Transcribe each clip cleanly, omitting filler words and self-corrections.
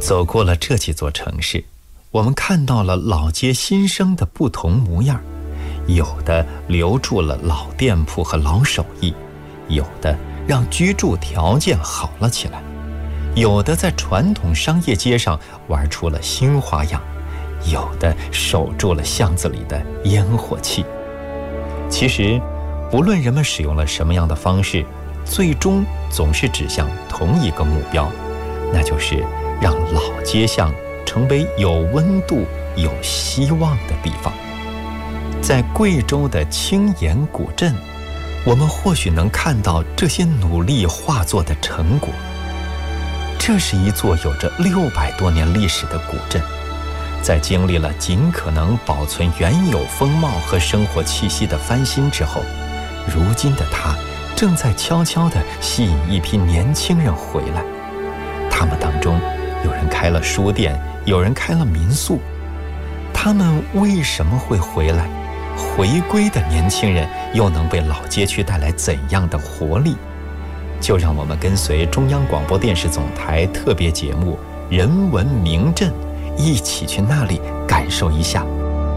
走过了这几座城市，我们看到了老街新生的不同模样，有的留住了老店铺和老手艺，有的让居住条件好了起来，有的在传统商业街上玩出了新花样，有的守住了巷子里的烟火气。其实不论人们使用了什么样的方式，最终总是指向同一个目标，那就是让老街巷成为有温度有希望的地方。在贵州的青岩古镇，我们或许能看到这些努力化作的成果。这是一座有着600多年历史的古镇，在经历了尽可能保存原有风貌和生活气息的翻新之后，如今的它正在悄悄地吸引一批年轻人回来。他们当中有人开了书店，有人开了民宿。他们为什么会回来？回归的年轻人又能为老街区带来怎样的活力？就让我们跟随中央广播电视总台特别节目《人文名镇》，一起去那里感受一下。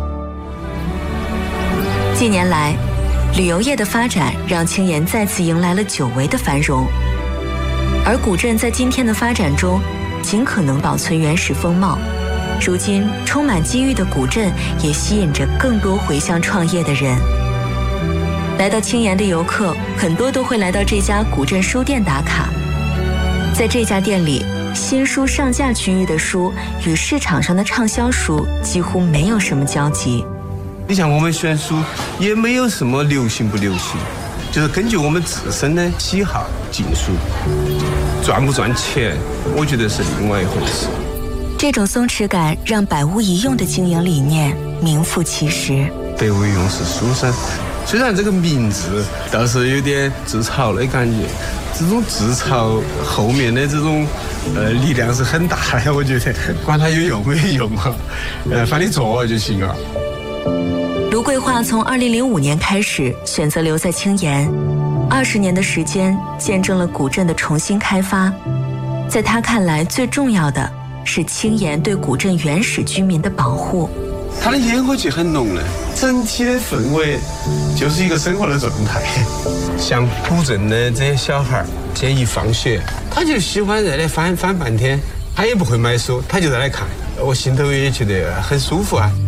近年来，旅游业的发展让青岩再次迎来了久违的繁荣，而古镇在今天的发展中尽可能保存原始风貌。如今充满机遇的古镇也吸引着更多回乡创业的人。来到青岩的游客很多都会来到这家古镇书店打卡。在这家店里，新书上架区域的书与市场上的畅销书几乎没有什么交集。 你像我们选书也没有什么流行不流行，就是根据我们自身的喜好进书，赚不赚钱我觉得是另外一回事。 这种松弛感让百无一用的经营理念名副其实。 得为用是书生，虽然这个名字倒是有点自嘲的感觉，这种自嘲后面的这种力量是很大的，我觉得管它有用没有用啊，反正做就行了。 卢桂华从2005年开始选择留在青岩，20年的时间见证了古镇的重新开发。在他看来，最重要的是青岩对古镇原始居民的保护。 它的烟火气很浓的，整体的氛围就是一个生活的状态。像古镇的这些小孩，这一放学他就喜欢在那翻半天，他也不会买书，他就在那看，我心头也觉得很舒服啊。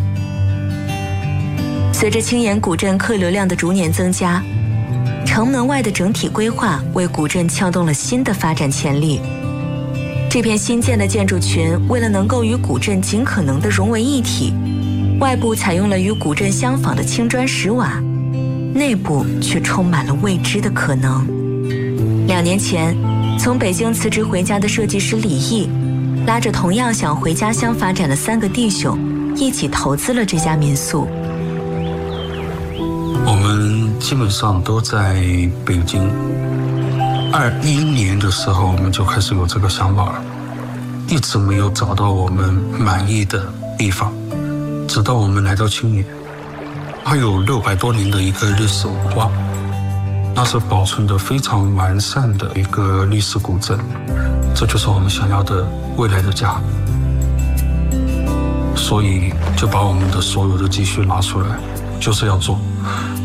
随着青岩古镇客流量的逐年增加，城门外的整体规划为古镇撬动了新的发展潜力。这片新建的建筑群为了能够与古镇尽可能的融为一体，外部采用了与古镇相仿的青砖石瓦，内部却充满了未知的可能。2年前，从北京辞职回家的设计师李毅，拉着同样想回家乡发展的3个弟兄，一起投资了这家民宿。 我们基本上都在北京。21年的时候，我们就开始有这个想法了，一直没有找到我们满意的地方，直到我们来到青岩，它有600多年的一个历史文化，那是保存得非常完善的一个历史古镇，这就是我们想要的未来的家。所以就把我们的所有的积蓄拿出来，就是要做。